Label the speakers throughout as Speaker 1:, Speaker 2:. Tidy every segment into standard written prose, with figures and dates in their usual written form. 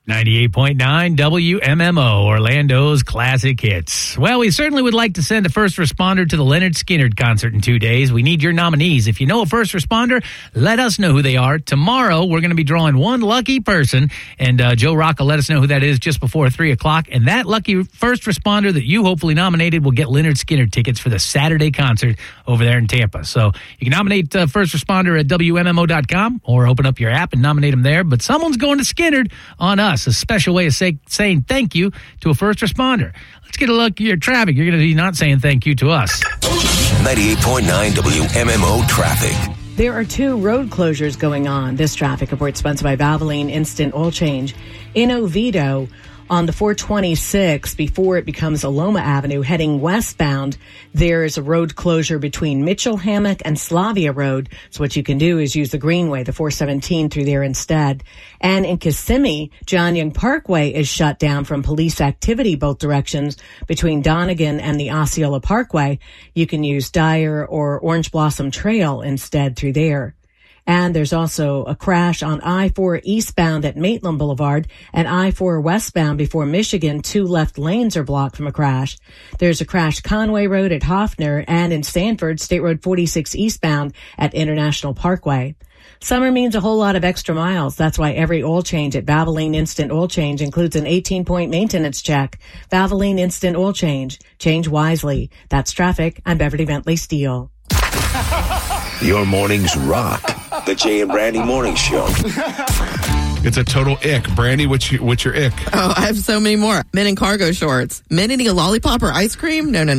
Speaker 1: 98.9 WMMO, Orlando's classic hits. Well, we certainly would like to send a first responder to the Leonard Skinner concert in 2 days. We need your nominees. If you know a first responder, let us know who they are. Tomorrow, we're going to be drawing one lucky person, and Joe Rock will let us know who that is just before 3 o'clock. And that lucky first responder that you hopefully nominated will get Leonard Skinner tickets for the Saturday concert over there in Tampa. So you can nominate first responder at WMMO.com or open up your app and nominate them there. But someone's going to Skinner on us. A special way of saying thank you to a first responder. Let's get a look at your traffic. You're going to be not saying thank you to us.
Speaker 2: 98.9 WMMO traffic.
Speaker 3: There are 2 road closures going on. This traffic report sponsored by Valvoline Instant Oil Change. In Oviedo, on the 426, before it becomes Aloma Avenue, heading westbound, there's a road closure between Mitchell Hammock and Slavia Road. So what you can do is use the Greenway, the 417 through there instead. And in Kissimmee, John Young Parkway is shut down from police activity both directions between Donegan and the Osceola Parkway. You can use Dyer or Orange Blossom Trail instead through there. And there's also a crash on I-4 eastbound at Maitland Boulevard and I-4 westbound before Michigan. 2 left lanes are blocked from a crash. There's a crash Conway Road at Hoffner and in Stanford, State Road 46 eastbound at International Parkway. Summer means a whole lot of extra miles. That's why every oil change at Valvoline Instant Oil Change includes an 18-point maintenance check. Valvoline Instant Oil Change. Change wisely. That's traffic. I'm Beverly Bentley Steele.
Speaker 2: Your mornings rock. The Jay and Brandy Morning Show.
Speaker 4: It's a total ick. Brandy, what's your ick?
Speaker 5: Oh, I have so many more. Men in cargo shorts. Men eating a lollipop or ice cream? No.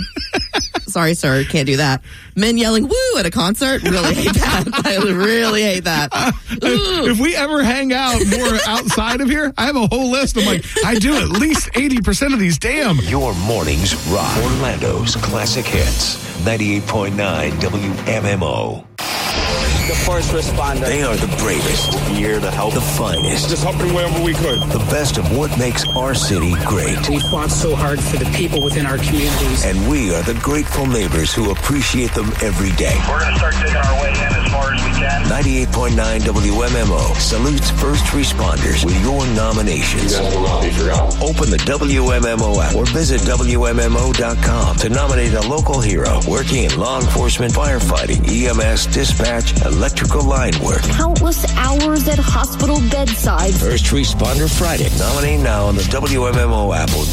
Speaker 5: Sorry, sir. Can't do that. Men yelling woo at a concert? Really hate that. I really hate that.
Speaker 4: If we ever hang out more outside of here, I have a whole list. I'm like, I do at least 80% of these. Damn.
Speaker 2: Your mornings rock. Orlando's classic hits. 98.9 WMMO.
Speaker 6: The first responder.
Speaker 2: They are the bravest.
Speaker 6: Here to help.
Speaker 2: The finest.
Speaker 6: Just helping wherever we could.
Speaker 2: The best of what makes our city great.
Speaker 7: We fought so hard for the people within our communities.
Speaker 2: And we are the grateful neighbors who appreciate them every day.
Speaker 8: We're going to start digging our way in as far as we can.
Speaker 2: 98.9 WMMO salutes first responders with your nominations.
Speaker 6: You guys will not be forgotten.
Speaker 2: Open the WMMO app or visit WMMO.com to nominate a local hero working in law enforcement, firefighting, EMS, dispatch, electrical line work.
Speaker 9: Countless hours at hospital bedside.
Speaker 2: First Responder Friday. Nominate now on the WMMO app or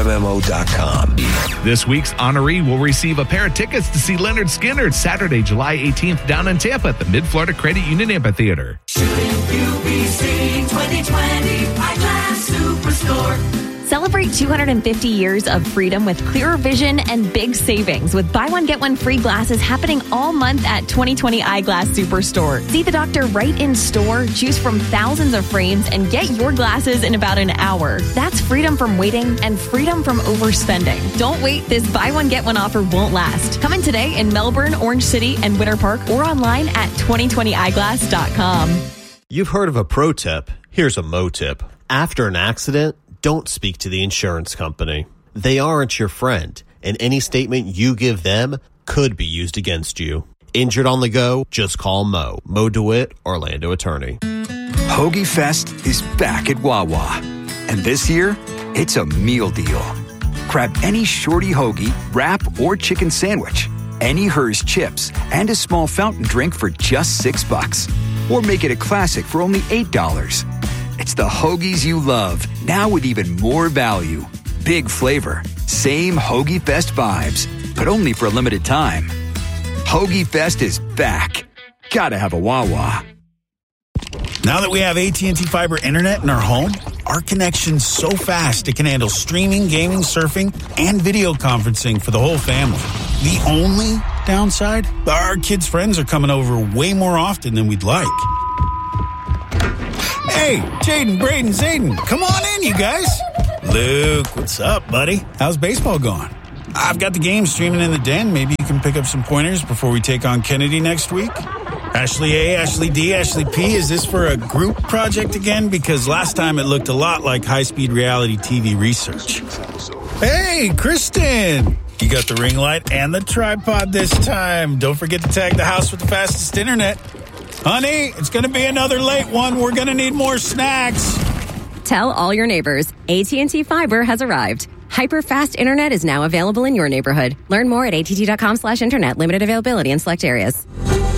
Speaker 2: WMMO.com.
Speaker 4: This week's honoree will receive a pair of tickets to see Leonard Skinner Saturday, July 18th down in Tampa at the Mid-Florida Credit Union Amphitheater.
Speaker 10: Shouldn't you be seeing 2020 Eyeglass Superstore?
Speaker 11: Celebrate 250 years of freedom with clearer vision and big savings with buy one, get one free glasses happening all month at 2020 Eyeglass Superstore. See the doctor right in store, choose from thousands of frames, and get your glasses in about an hour. That's freedom from waiting and freedom from overspending. Don't wait. This buy one, get one offer won't last. Come in today in Melbourne, Orange City, and Winter Park or online at 2020eyeglass.com.
Speaker 12: You've heard of a pro tip. Here's a mo tip. After an accident, don't speak to the insurance company. They aren't your friend, and any statement you give them could be used against you. Injured on the go? Just call Mo. Mo DeWitt, Orlando attorney.
Speaker 13: Hoagie Fest is back at Wawa. And this year, it's a meal deal. Grab any shorty hoagie, wrap, or chicken sandwich, any Hers chips, and a small fountain drink for just $6. Or make it a classic for only $8. It's the hoagies you love, now with even more value. Big flavor, same Hoagie Fest vibes, but only for a limited time. Hoagie Fest is back. Gotta have a Wawa.
Speaker 14: Now that we have AT&T Fiber Internet in our home, our connection's so fast it can handle streaming, gaming, surfing, and video conferencing for the whole family. The only downside? Our kids' friends are coming over way more often than we'd like. Hey, Jaden, Braden, Zayden, come on in, you guys. Luke, what's up, buddy? How's baseball going? I've got the game streaming in the den. Maybe you can pick up some pointers before we take on Kennedy next week. Ashley A, Ashley D, Ashley P, is this for a group project again? Because last time it looked a lot like high-speed reality TV research. Hey, Kristen! You got the ring light and the tripod this time. Don't forget to tag the house with the fastest internet. Honey, it's going to be another late one. We're going to need more snacks.
Speaker 15: Tell all your neighbors, AT&T Fiber has arrived. Hyper-fast internet is now available in your neighborhood. Learn more at att.com/internet. Limited availability in select areas.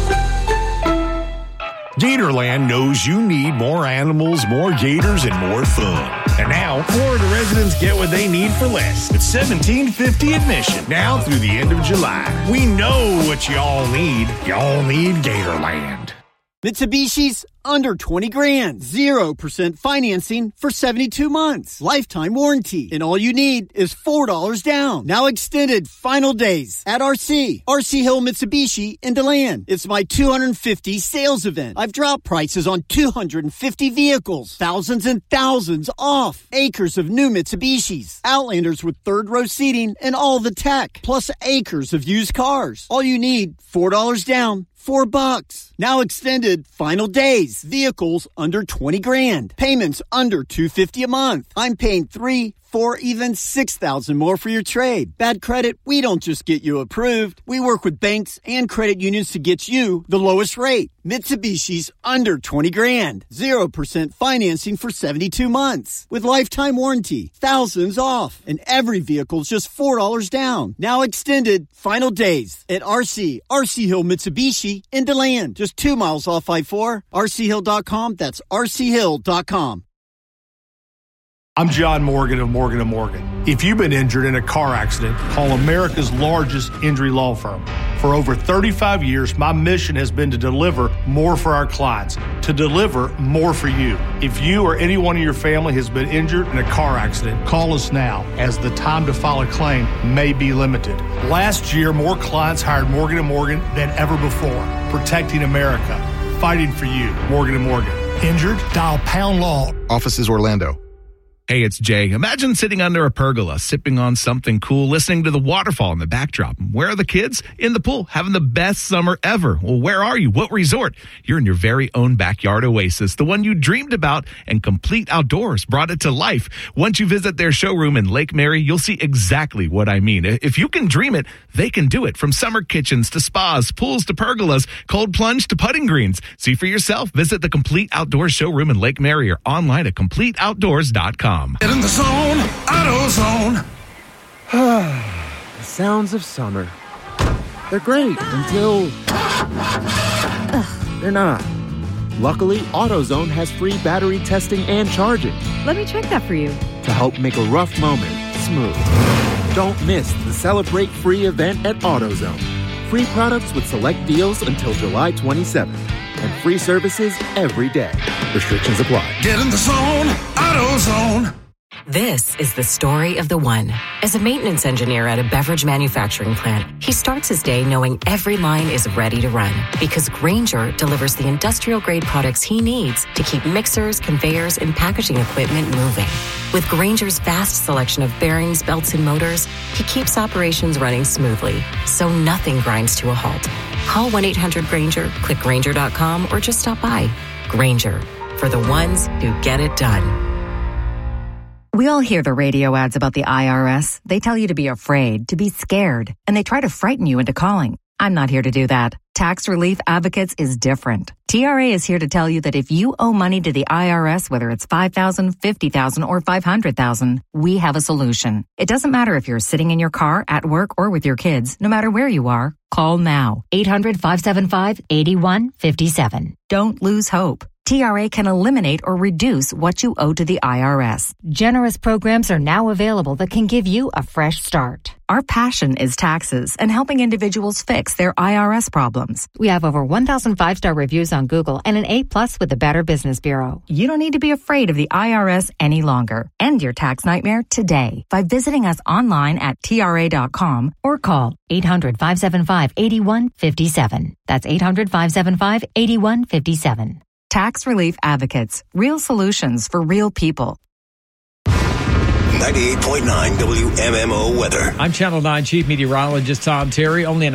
Speaker 16: Gatorland knows you need more animals, more gators, and more fun. And now, Florida residents get what they need for less. It's $17.50 admission, now through the end of July. We know what y'all need. Y'all need Gatorland.
Speaker 17: Mitsubishi's under 20 grand. 0% financing for 72 months. Lifetime warranty. And all you need is $4 down. Now extended final days at RC Hill Mitsubishi in DeLand. It's my 250 sales event. I've dropped prices on 250 vehicles. Thousands and thousands off. Acres of new Mitsubishis. Outlanders with third row seating and all the tech. Plus acres of used cars. All you need, $4 down. $4. Now extended final days. Vehicles under 20 grand. Payments under $250 a month. I'm paying $3,000, $4,000, even $6,000 more for your trade. Bad credit, we don't just get you approved. We work with banks and credit unions to get you the lowest rate. Mitsubishi's under 20 grand. 0% financing for 72 months. With lifetime warranty. Thousands off. And every vehicle's just $4 down. Now extended final days at RC Hill Mitsubishi in DeLand. Just 2 miles off I-4. RCHill.com. That's RCHill.com.
Speaker 16: I'm John Morgan of Morgan & Morgan. If you've been injured in a car accident, call America's largest injury law firm. For over 35 years, my mission has been to deliver more for our clients, to deliver more for you. If you or anyone in your family has been injured in a car accident, call us now, as the time to file a claim may be limited. Last year, more clients hired Morgan & Morgan than ever before, protecting America, fighting for you. Morgan & Morgan. Injured? Dial pound law.
Speaker 4: Offices Orlando. Hey, it's Jay. Imagine sitting under a pergola, sipping on something cool, listening to the waterfall in the backdrop. Where are the kids? In the pool, having the best summer ever. Well, where are you? What resort? You're in your very own backyard oasis, the one you dreamed about, and Complete Outdoors brought it to life. Once you visit their showroom in Lake Mary, you'll see exactly what I mean. If you can dream it, they can do it. From summer kitchens to spas, pools to pergolas, cold plunge to putting greens. See for yourself. Visit the Complete Outdoors showroom in Lake Mary or online at CompleteOutdoors.com.
Speaker 10: Get in the zone, AutoZone.
Speaker 18: The sounds of summer. They're great until they're not. Luckily, AutoZone has free battery testing and charging.
Speaker 19: Let me check that for you.
Speaker 18: To help make a rough moment smooth. Don't miss the Celebrate Free event at AutoZone. Free products with select deals until July 27th. And free services every day. Restrictions apply.
Speaker 10: Get in the zone, AutoZone.
Speaker 20: This is the story of the one. As a maintenance engineer at a beverage manufacturing plant, he starts his day knowing every line is ready to run because Grainger delivers the industrial-grade products he needs to keep mixers, conveyors, and packaging equipment moving. With Grainger's vast selection of bearings, belts, and motors, he keeps operations running smoothly, so nothing grinds to a halt. Call 1-800-GRAINGER, click Grainger.com, or just stop by. Grainger, for the ones who get it done.
Speaker 21: We all hear the radio ads about the IRS. They tell you to be afraid, to be scared, and they try to frighten you into calling. I'm not here to do that. Tax Relief Advocates is different. TRA is here to tell you that if you owe money to the IRS, whether it's $5,000, $50,000, or $500,000, we have a solution. It doesn't matter if you're sitting in your car, at work, or with your kids. No matter where you are, call now. 800-575-8157. Don't lose hope. TRA can eliminate or reduce what you owe to the IRS.
Speaker 19: Generous programs are now available that can give you a fresh start.
Speaker 21: Our passion is taxes and helping individuals fix their IRS problems.
Speaker 19: We have over 1,000 5-star reviews on Google and an A+ with the Better Business Bureau.
Speaker 21: You don't need to be afraid of the IRS any longer. End your tax nightmare today by visiting us online at TRA.com or call 800-575-8157. That's 800-575-8157. Tax Relief Advocates. Real solutions for real people.
Speaker 2: 98.9 WMMO weather.
Speaker 22: I'm Channel 9 Chief Meteorologist Tom Terry. Only an